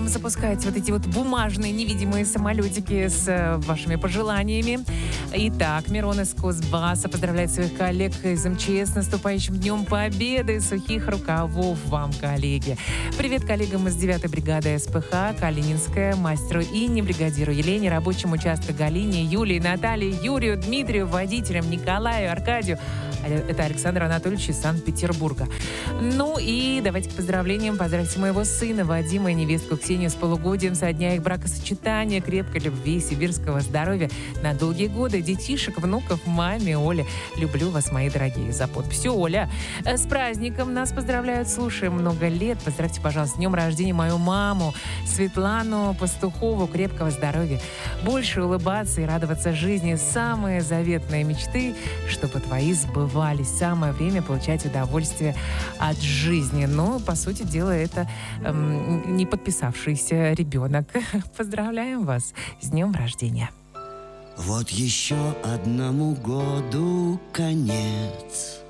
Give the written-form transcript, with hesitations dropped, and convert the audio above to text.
вам запускать вот эти вот бумажные невидимые самолетики с вашими пожеланиями. Итак, Мирон из Кузбасса поздравляет своих коллег из МЧС с наступающим Днем Победы. Сухих рукавов вам, коллеги. Привет коллегам из 9-й бригады СПХ, Калининская, мастеру Инне, бригадиру Елене, рабочему участку Галине, Юлии, Наталье, Юрию, Дмитрию, водителям Николаю, Аркадию. Это Александр Анатольевич из Санкт-Петербурга. Ну и давайте к поздравлениям. Поздравьте моего сына Вадима и невестку Ксению с полугодием со дня их бракосочетания, крепкой любви, сибирского здоровья на долгие годы, детишек, внуков, маме, Оле. Люблю вас, мои дорогие. За подписью Оля. С праздником нас поздравляют, слушаем много лет. Поздравьте, пожалуйста, с днем рождения мою маму Светлану Пастухову. Крепкого здоровья. Больше улыбаться и радоваться жизни. Самые заветные мечты, чтобы твои сбывались. Самое время получать удовольствие от жизни. Но, по сути дела, это не подписавшийся ребенок. Поздравляем вас с днем рождения. Вот еще одному году конец.